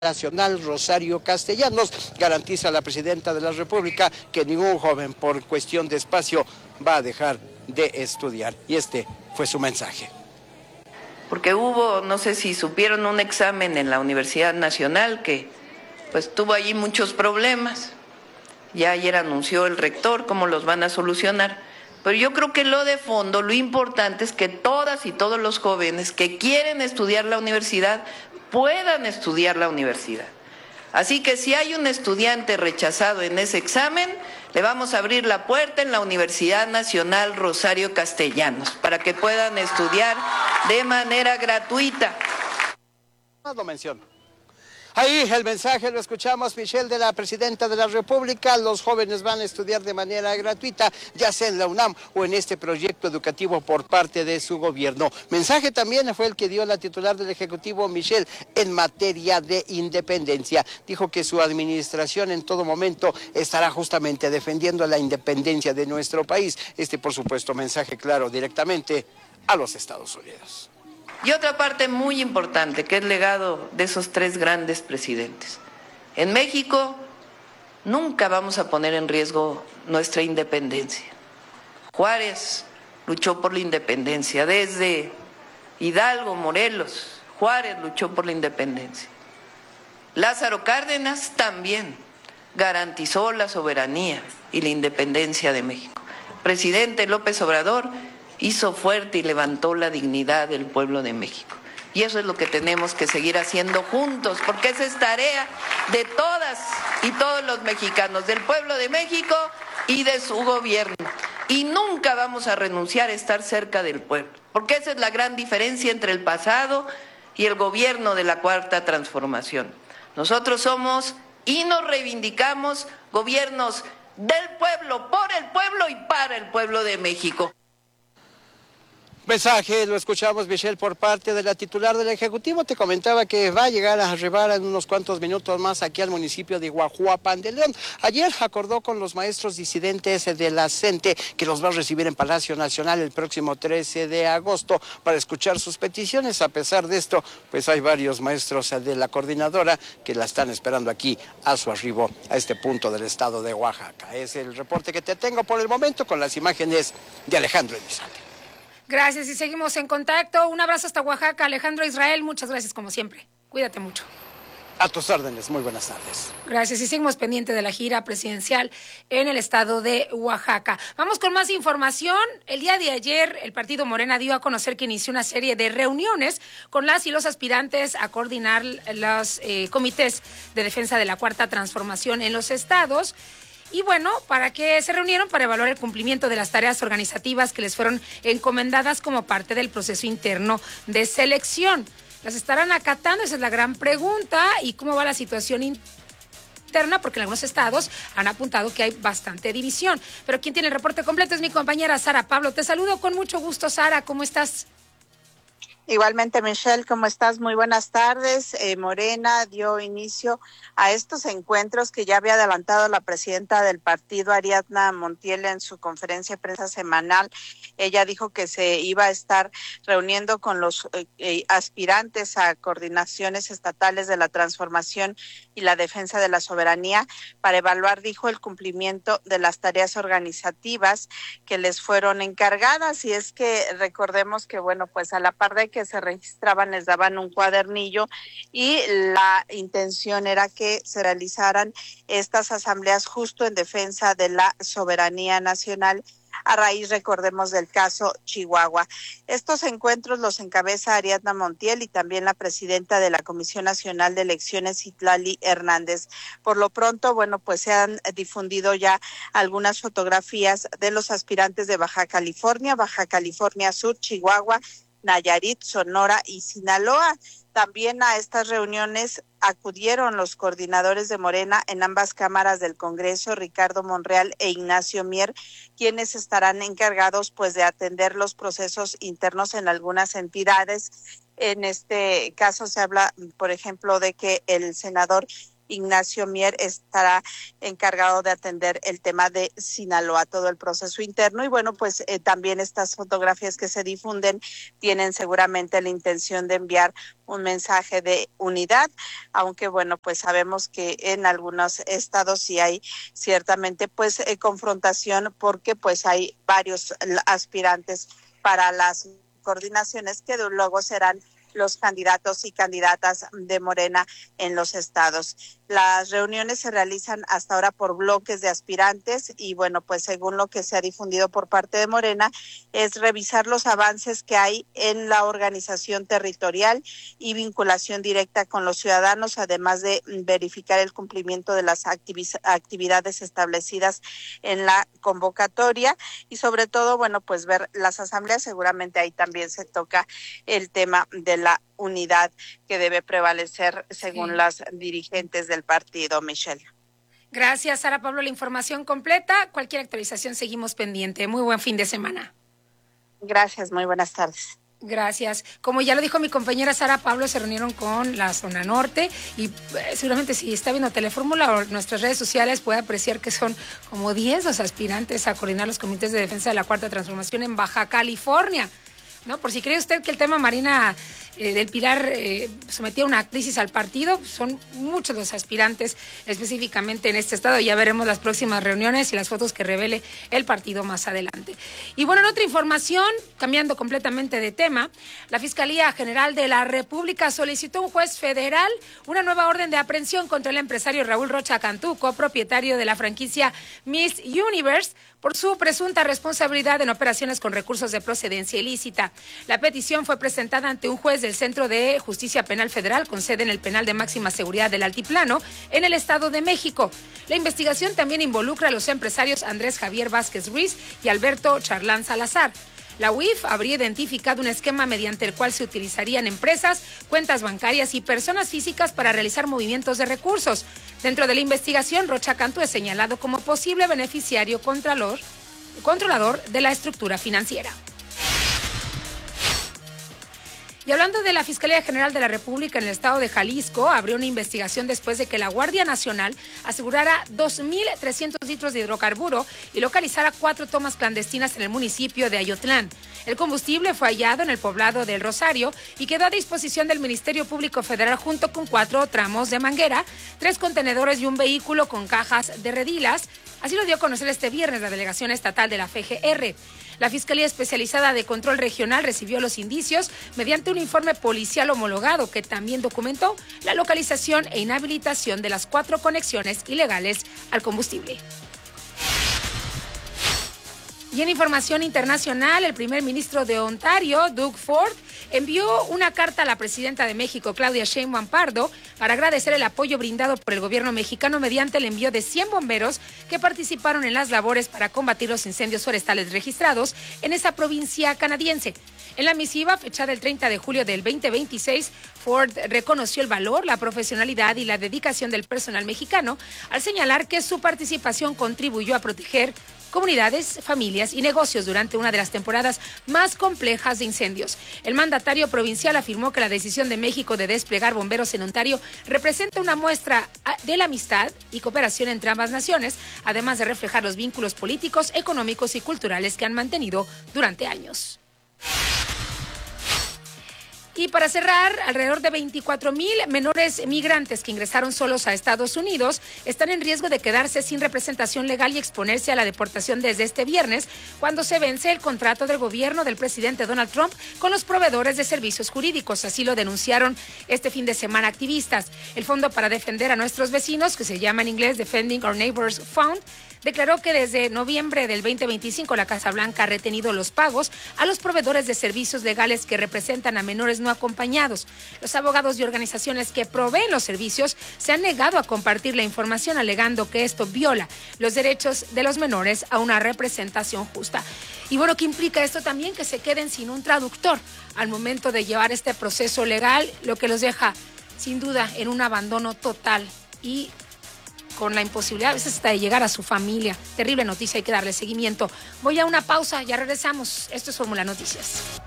Nacional Rosario Castellanos. Garantiza a la presidenta de la República que ningún joven por cuestión de espacio va a dejar de estudiar. Y este fue su mensaje. Porque hubo, no sé si supieron, un examen en la Universidad Nacional que pues tuvo allí muchos problemas. Ya ayer anunció el rector cómo los van a solucionar. Pero yo creo que lo de fondo, lo importante es que todas y todos los jóvenes que quieren estudiar la universidad puedan estudiar la universidad. Así que si hay un estudiante rechazado en ese examen, le vamos a abrir la puerta en la Universidad Nacional Rosario Castellanos para que puedan estudiar de manera gratuita. No lo menciono. Ahí el mensaje lo escuchamos, Michelle, de la presidenta de la República. Los jóvenes van a estudiar de manera gratuita, ya sea en la UNAM o en este proyecto educativo por parte de su gobierno. Mensaje también fue el que dio la titular del Ejecutivo, Michelle, en materia de independencia. Dijo que su administración en todo momento estará justamente defendiendo la independencia de nuestro país. Por supuesto, mensaje claro directamente a los Estados Unidos. Y otra parte muy importante, que es legado de esos tres grandes presidentes. En México nunca vamos a poner en riesgo nuestra independencia. Juárez luchó por la independencia, desde Hidalgo, Morelos, Juárez luchó por la independencia. Lázaro Cárdenas también garantizó la soberanía y la independencia de México. Presidente López Obrador hizo fuerte y levantó la dignidad del pueblo de México. Y eso es lo que tenemos que seguir haciendo juntos, porque esa es tarea de todas y todos los mexicanos, del pueblo de México y de su gobierno. Y nunca vamos a renunciar a estar cerca del pueblo, porque esa es la gran diferencia entre el pasado y el gobierno de la Cuarta Transformación. Nosotros somos y nos reivindicamos gobiernos del pueblo, por el pueblo y para el pueblo de México. Mensaje, lo escuchamos, Michelle, por parte de la titular del Ejecutivo. Te comentaba que va a llegar a arribar en unos cuantos minutos más aquí al municipio de Guajuapan de León. Ayer acordó con los maestros disidentes de la CENTE que los va a recibir en Palacio Nacional el próximo 13 de agosto para escuchar sus peticiones. A pesar de esto, pues hay varios maestros de la coordinadora que la están esperando aquí a su arribo a este punto del estado de Oaxaca. Es el reporte que te tengo por el momento con las imágenes de Alejandro Elizalde. Gracias y seguimos en contacto. Un abrazo hasta Oaxaca, Alejandro Israel. Muchas gracias como siempre. Cuídate mucho. A tus órdenes, muy buenas tardes. Gracias y seguimos pendiente de la gira presidencial en el estado de Oaxaca. Vamos con más información. El día de ayer el partido Morena dio a conocer que inició una serie de reuniones con las y los aspirantes a coordinar los comités de defensa de la Cuarta Transformación en los estados. Y bueno, ¿para qué se reunieron? Para evaluar el cumplimiento de las tareas organizativas que les fueron encomendadas como parte del proceso interno de selección. ¿Las estarán acatando? Esa es la gran pregunta. ¿Y cómo va la situación interna? Porque en algunos estados han apuntado que hay bastante división. Pero quien tiene el reporte completo es mi compañera Sara Pablo. Te saludo con mucho gusto, Sara. ¿Cómo estás? Igualmente, Michelle, ¿cómo estás? Muy buenas tardes. Morena dio inicio a estos encuentros que ya había adelantado la presidenta del partido, Ariadna Montiel, en su conferencia de prensa semanal. Ella dijo que se iba a estar reuniendo con los aspirantes a coordinaciones estatales de la transformación y la defensa de la soberanía para evaluar, dijo, el cumplimiento de las tareas organizativas que les fueron encargadas. Y es que recordemos que, bueno, pues a la par de que se registraban, les daban un cuadernillo y la intención era que se realizaran estas asambleas justo en defensa de la soberanía nacional a raíz, recordemos, del caso Chihuahua. Estos encuentros los encabeza Ariadna Montiel y también la presidenta de la Comisión Nacional de Elecciones, Citlali Hernández. Por lo pronto, bueno, pues se han difundido ya algunas fotografías de los aspirantes de Baja California Sur, Chihuahua, Nayarit, Sonora y Sinaloa. También a estas reuniones acudieron los coordinadores de Morena en ambas cámaras del Congreso, Ricardo Monreal e Ignacio Mier, quienes estarán encargados pues de atender los procesos internos en algunas entidades. En este caso se habla, por ejemplo, de que el senador Ignacio Mier estará encargado de atender el tema de Sinaloa, todo el proceso interno. Y bueno, pues también estas fotografías que se difunden tienen seguramente la intención de enviar un mensaje de unidad, aunque bueno, pues sabemos que en algunos estados sí hay ciertamente pues confrontación, porque pues hay varios aspirantes para las coordinaciones que luego serán los candidatos y candidatas de Morena en los estados. Las reuniones se realizan hasta ahora por bloques de aspirantes y bueno, pues según lo que se ha difundido por parte de Morena, es revisar los avances que hay en la organización territorial y vinculación directa con los ciudadanos, además de verificar el cumplimiento de las actividades establecidas en la convocatoria y sobre todo, bueno, pues ver las asambleas. Seguramente ahí también se toca el tema de la unidad que debe prevalecer según las dirigentes del partido, Michelle. Gracias, Sara Pablo, la información completa. Cualquier actualización seguimos pendiente. Muy buen fin de semana. Gracias, muy buenas tardes. Gracias. Como ya lo dijo mi compañera Sara Pablo, se reunieron con la zona norte y seguramente si está viendo Telefórmula o nuestras redes sociales puede apreciar que son como 10 los aspirantes a coordinar los comités de defensa de la Cuarta Transformación en Baja California. ¿No? Por si cree usted que el tema Marina del Pilar sometía una crisis al partido, son muchos los aspirantes específicamente en este estado. Ya veremos las próximas reuniones y las fotos que revele el partido más adelante. Y bueno, en otra información, cambiando completamente de tema, la Fiscalía General de la República solicitó a un juez federal una nueva orden de aprehensión contra el empresario Raúl Rocha Cantú, copropietario de la franquicia Miss Universe, por su presunta responsabilidad en operaciones con recursos de procedencia ilícita. La petición fue presentada ante un juez del Centro de Justicia Penal Federal con sede en el Penal de Máxima Seguridad del Altiplano, en el Estado de México. La investigación también involucra a los empresarios Andrés Javier Vázquez Ruiz y Alberto Charlán Salazar. La UIF habría identificado un esquema mediante el cual se utilizarían empresas, cuentas bancarias y personas físicas para realizar movimientos de recursos. Dentro de la investigación, Rocha Cantú es señalado como posible beneficiario controlador de la estructura financiera. Y hablando de la Fiscalía General de la República en el estado de Jalisco, abrió una investigación después de que la Guardia Nacional asegurara 2.300 litros de hidrocarburo y localizara 4 tomas clandestinas en el municipio de Ayotlán. El combustible fue hallado en el poblado del Rosario y quedó a disposición del Ministerio Público Federal junto con 4 tramos de manguera, 3 contenedores y un vehículo con cajas de redilas. Así lo dio a conocer este viernes la Delegación Estatal de la FGR. La Fiscalía Especializada de Control Regional recibió los indicios mediante un informe policial homologado que también documentó la localización e inhabilitación de las 4 conexiones ilegales al combustible. Y en información internacional, el primer ministro de Ontario, Doug Ford, envió una carta a la presidenta de México, Claudia Sheinbaum Pardo, para agradecer el apoyo brindado por el gobierno mexicano mediante el envío de 100 bomberos que participaron en las labores para combatir los incendios forestales registrados en esa provincia canadiense. En la misiva, fechada el 30 de julio del 2026, Ford reconoció el valor, la profesionalidad y la dedicación del personal mexicano al señalar que su participación contribuyó a proteger comunidades, familias y negocios durante una de las temporadas más complejas de incendios. El mandatario provincial afirmó que la decisión de México de desplegar bomberos en Ontario representa una muestra de la amistad y cooperación entre ambas naciones, además de reflejar los vínculos políticos, económicos y culturales que han mantenido durante años. Y para cerrar, alrededor de 24,000 menores migrantes que ingresaron solos a Estados Unidos están en riesgo de quedarse sin representación legal y exponerse a la deportación desde este viernes, cuando se vence el contrato del gobierno del presidente Donald Trump con los proveedores de servicios jurídicos. Así lo denunciaron este fin de semana activistas. El Fondo para Defender a Nuestros Vecinos, que se llama en inglés Defending Our Neighbors Fund, declaró que desde noviembre del 2025 la Casa Blanca ha retenido los pagos a los proveedores de servicios legales que representan a menores no acompañados. Los abogados y organizaciones que proveen los servicios se han negado a compartir la información, alegando que esto viola los derechos de los menores a una representación justa. Y bueno, ¿qué implica esto también? Que se queden sin un traductor al momento de llevar este proceso legal, lo que los deja sin duda en un abandono total y con la imposibilidad a veces hasta de llegar a su familia. Terrible noticia, hay que darle seguimiento. Voy a una pausa, ya regresamos. Esto es Fórmula Noticias.